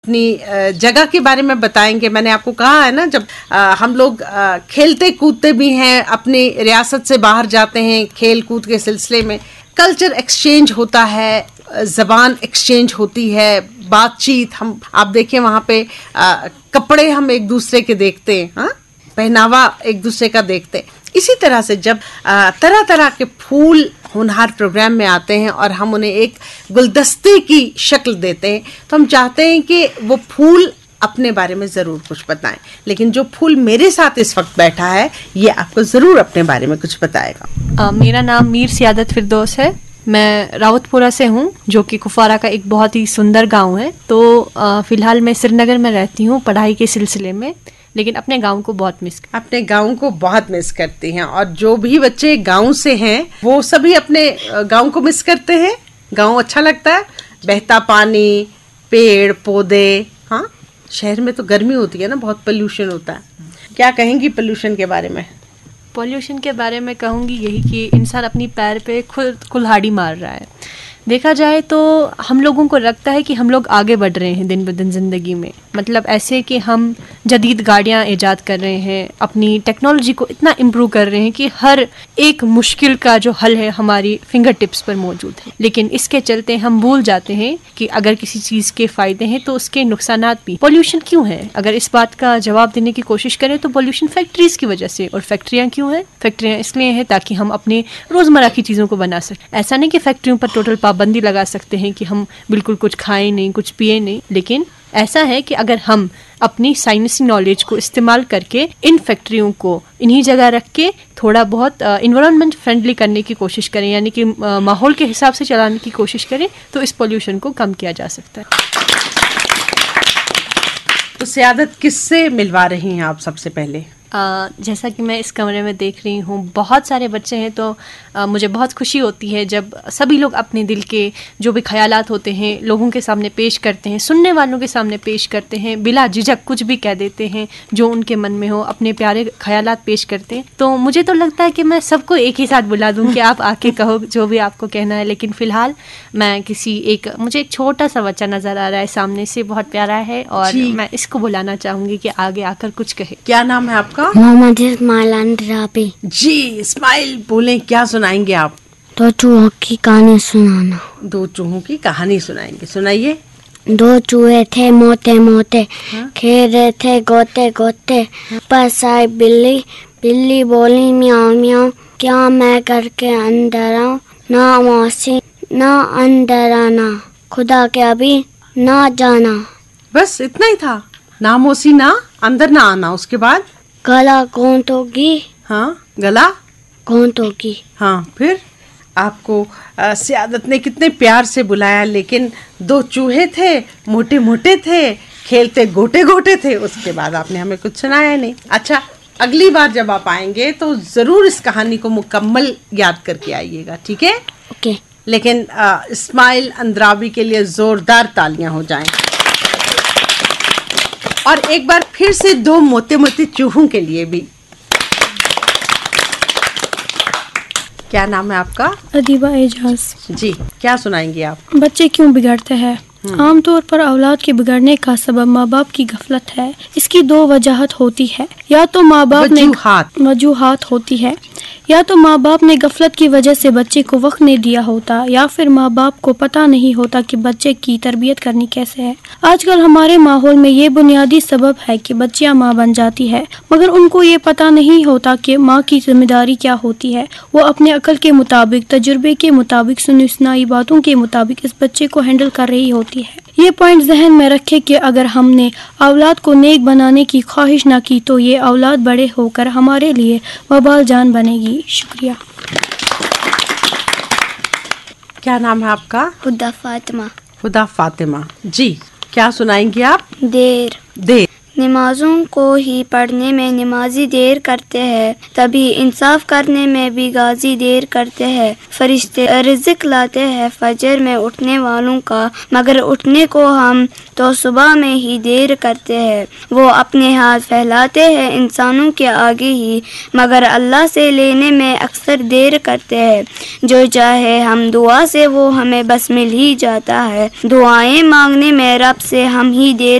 अपनी जगह के बारे में बताएंगे। मैंने आपको कहा है ना, जब हम लोग खेलते कूदते भी हैं, अपनी रियासत से बाहर जाते हैं, खेल कूद के सिलसिले में कल्चर एक्सचेंज होता है, ज़बान एक्सचेंज होती है, बातचीत हम आप देखें वहाँ पे कपड़े हम एक दूसरे के देखते हैं, हाँ, पहनावा एक दूसरे का देखते हैं। इसी तरह से जब तरह तरह के फूल होनहार प्रोग्राम में आते हैं और हम उन्हें एक गुलदस्ते की शक्ल देते हैं, तो हम चाहते हैं कि वो फूल अपने बारे में ज़रूर कुछ बताएं। लेकिन जो फूल मेरे साथ इस वक्त बैठा है, ये आपको ज़रूर अपने बारे में कुछ बताएगा। मेरा नाम मीर सियादत फिरदौस है। मैं रावतपुरा से हूँ, जो कि कुफवारा का एक बहुत ही सुंदर गांव है। तो फिलहाल मैं श्रीनगर में रहती हूँ पढ़ाई के सिलसिले में, लेकिन अपने गांव को बहुत अपने गांव को बहुत मिस करती हैं। और जो भी बच्चे गांव से हैं वो सभी अपने गांव को मिस करते हैं। गांव अच्छा लगता है, बहता पानी, पेड़ पौधे। हाँ, शहर में तो गर्मी होती है ना, बहुत पोल्यूशन होता है। क्या कहेंगी पोल्यूशन के बारे में? पॉल्यूशन के बारे में कहूँगी यही कि इंसान अपनी पैर पे खुद कुल्हाड़ी मार रहा है। देखा जाए तो हम लोगों को लगता है कि हम लोग आगे बढ़ रहे हैं दिन ब दिन ज़िंदगी में, मतलब ऐसे कि हम जदीद गाड़ियाँ ईजाद कर रहे हैं, अपनी टेक्नोलॉजी को इतना इम्प्रूव कर रहे हैं कि हर एक मुश्किल का जो हल है हमारी फिंगर टिप्स पर मौजूद है। लेकिन इसके चलते हम भूल जाते हैं कि अगर किसी चीज़ के फ़ायदे हैं तो उसके नुकसानात भी। पॉल्यूशन क्यों है? अगर इस बात का जवाब देने की कोशिश करें तो पॉल्यूशन फैक्ट्रीज़ की वजह से। और फैक्ट्रियाँ क्यों हैं? फैक्ट्रियाँ इसलिए हैं ताकि हम अपने रोज़मर्रा की चीज़ों को बना सकें। ऐसा नहीं कि फैक्ट्रियों पर टोटल पाबंदी लगा सकते हैं कि हम बिल्कुल कुछ खाएं नहीं, कुछ पिए नहीं, लेकिन ऐसा है कि अगर हम अपनी साइंसी नॉलेज को इस्तेमाल करके इन फैक्ट्रियों को इन्हीं जगह रख के थोड़ा बहुत इन्वायरमेंट फ्रेंडली करने की कोशिश करें, यानी कि माहौल के हिसाब से चलाने की कोशिश करें, तो इस पोल्यूशन को कम किया जा सकता है। तो सियादत किससे मिलवा रही हैं आप सबसे पहले? जैसा कि मैं इस कमरे में देख रही हूँ बहुत सारे बच्चे हैं, तो मुझे बहुत खुशी होती है जब सभी लोग अपने दिल के जो भी ख्यालात होते हैं लोगों के सामने पेश करते हैं, सुनने वालों के सामने पेश करते हैं, बिला झिझक कुछ भी कह देते हैं जो उनके मन में हो, अपने प्यारे ख्यालात पेश करते हैं। तो मुझे तो लगता है कि मैं सबको एक ही साथ बुला दूँ कि आप आके कहो जो भी आपको कहना है। लेकिन फ़िलहाल मैं मुझे एक छोटा सा बच्चा नज़र आ रहा है सामने से, बहुत प्यारा है, और मैं इसको बुलाना चाहूँगी कि आगे आकर कुछ कहे। क्या नाम है आपका? मोहम्मद इस्माइल अंद्राबी। जी इस्माइल, बोलें, क्या सुनाएंगे आप? दो चूहों की कहानी सुनाना। दो चूहों की कहानी सुनाएंगे, सुनाइए। दो चूहे थे मोटे मोटे, खेल रहे थे गोते गोते। पास आई बिल्ली, बिल्ली बोली म्याऊं म्याऊं, क्या मैं करके अंदर आऊं? ना मौसी ना अंदर आना, खुदा के अभी ना जाना। बस इतना ही था? ना मौसी ना अंदर ना आना। उसके बाद? गला कौन तोगी? हाँ, गला कौन तोगी? हाँ, फिर आपको सियादत ने कितने प्यार से बुलाया, लेकिन दो चूहे थे, मोटे मोटे थे, खेलते गोटे गोटे थे। उसके बाद आपने हमें कुछ सुनाया नहीं। अच्छा, अगली बार जब आप आएंगे तो जरूर इस कहानी को मुकम्मल याद करके आइएगा, ठीक है? ओके। लेकिन इस्माइल अंद्राबी के लिए जोरदार तालियां हो जाएं। और एक बार फिर से दो मोटे मोटे चूहों के लिए भी। क्या नाम है आपका? अदीबा एजाज। जी, क्या सुनाएंगे आप? बच्चे क्यों बिगड़ते हैं? आमतौर पर औलाद के बिगड़ने का सबब माँ बाप की गफलत है। इसकी दो वजूहात होती है, या तो माँ बाप ने वजूहात होती है, या तो माँ बाप ने गफलत की वजह से बच्चे को वक्त नहीं दिया होता, या फिर माँ बाप को पता नहीं होता कि बच्चे की तरबियत करनी कैसे है। आजकल हमारे माहौल में ये बुनियादी सबब है कि बच्चियाँ माँ बन जाती है, मगर उनको ये पता नहीं होता कि माँ की जिम्मेदारी क्या होती है। वो अपने अकल के मुताबिक, तजुर्बे के मुताबिक, सुनी सुनाई बातों के मुताबिक इस बच्चे को हैंडल कर रही होती है। ये पॉइंट जहन में रखे कि अगर हमने औलाद को नेक बनाने की ख्वाहिश ना की तो ये औलाद बड़े होकर हमारे लिए वबाल जान बनेगी। शुक्रिया। क्या नाम है आपका? हुदा फातिमा। हुदा फातिमा। जी, क्या सुनाएंगी आप? देर नमाज़ों को ही पढ़ने में नमाजी देर करते हैं, तभी इंसाफ करने में भी गाजी देर करते हैं। फरिश्ते रिज़्क़ लाते हैं फजर में उठने वालों का, मगर उठने को हम तो सुबह में ही देर करते हैं। वो अपने हाथ फैलाते हैं इंसानों के आगे ही, मगर अल्लाह से लेने में अक्सर देर करते हैं। जो चाहे हम दुआ से वो हमें बस मिल ही जाता है। दुआएं मांगने में रब से हम ही देर